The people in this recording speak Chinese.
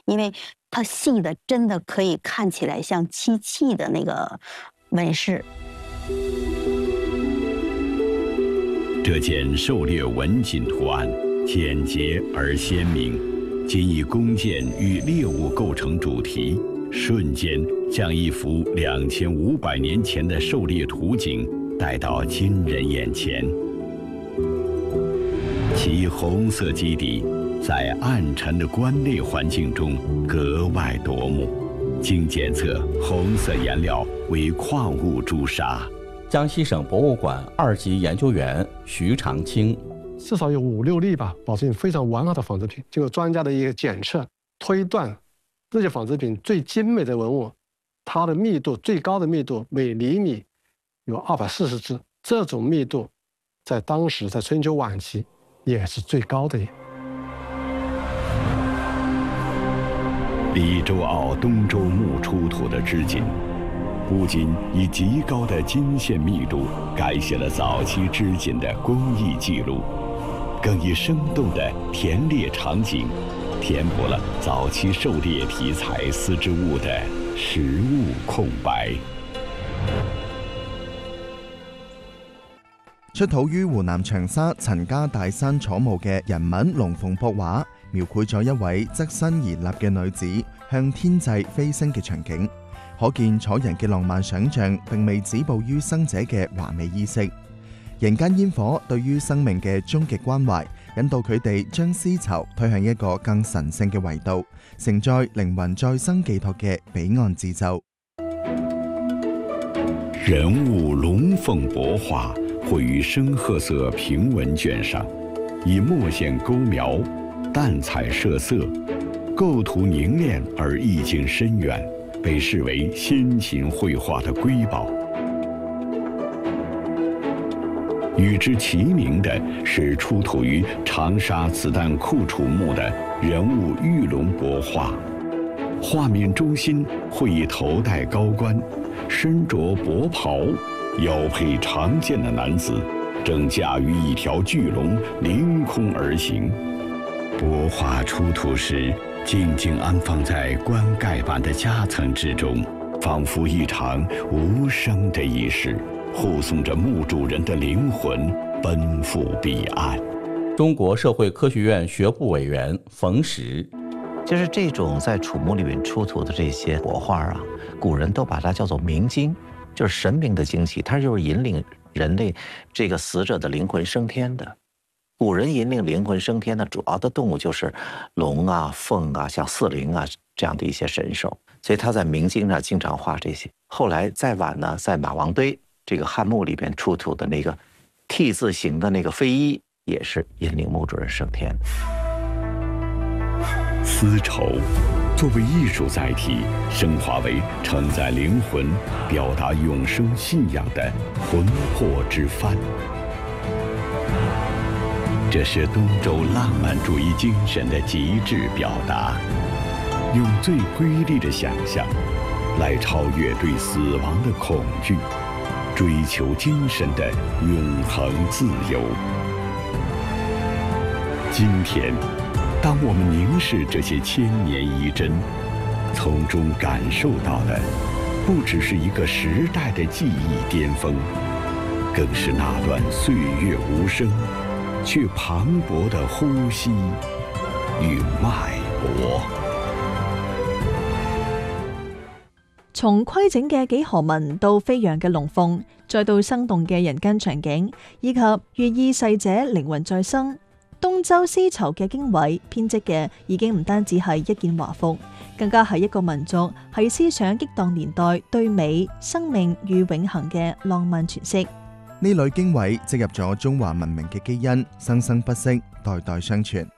因为它细的真的可以看起来像漆器的那个纹饰。 这件狩猎纹锦图案简洁而鲜明，仅以弓箭与猎物构成主题，瞬间将一幅2500年前的狩猎图景带到今人眼前。其红色基底在暗沉的观猎环境中格外夺目，经检测，红色颜料为矿物朱砂。 江西省博物馆2级研究员徐长青， 至少有5、6例吧，保证非常完好的纺织品。经过专家的一个检测推断，这些纺织品最精美的文物，它的密度最高的密度每厘米有240只，这种密度在当时在春秋晚期也是最高的。 黎州澳东周墓出土的织锦，不仅以极高的金线密度改写了早期织锦的工艺记录，更以生动的田猎场景填补了早期狩猎题材丝织物的实物空白。 出土於湖南長沙陳家大山楚墓嘅人文龍鳳帛畫，描繪咗一位側身而立嘅女子向天際飛升嘅場景，可見楚人嘅浪漫想像並未止步於生者嘅華美衣飾。人間煙火對於生命嘅終極關懷，引導佢哋將絲綢推向一個更神聖嘅維度，承載靈魂再生寄託嘅彼岸節奏。 人物龍鳳帛畫繪於深褐色平纹卷上，以墨线勾描，淡彩射色，构图凝练而意境深远，被视为先秦绘画的瑰宝。与之齐名的是出土于长沙子弹库楚墓的人物玉龙帛画，画面中心绘以头戴高冠，身着薄袍，腰佩长剑的男子，正驾驭一条巨龙凌空而行。帛画出土时，静静安放在棺盖板的夹层之中，仿佛一场无声的仪式，护送着墓主人的灵魂奔赴彼岸。 中国社会科学院学部委员冯石， 就是这种在楚墓里面出土的这些帛画啊，古人都把它叫做冥经，就是神明的精气，它就是引领人类这个死者的灵魂升天的。古人引领灵魂升天的主要的动物就是龙啊、凤啊、像四灵啊这样的一些神兽，所以他在冥经上经常画这些。后来再晚呢，在马王堆这个汉墓里边出土的那个 T 字形的那个飞衣，也是引领墓主人升天。 丝绸作为艺术载体，升华为承载灵魂、表达永生信仰的魂魄之帆。这是东周浪漫主义精神的极致表达，用最瑰丽的想象来超越对死亡的恐惧，追求精神的永恒自由。今天，当我们凝视这些千年遗珍，从中感受到的不只是一个时代的记忆巅峰，更是那段岁月无声却磅礴的呼吸与脉搏。 從規整嘅幾何紋到飛揚嘅龍鳳，再到生動嘅人間場景，以及寓意逝者靈魂再生，東周絲綢嘅經緯編織嘅已經唔單止係一件華服，更加係一個民族喺思想激盪年代對美、生命與永恆嘅浪漫詮釋。 呢類經緯植入咗中華文明嘅基因，生生不息，代代相傳。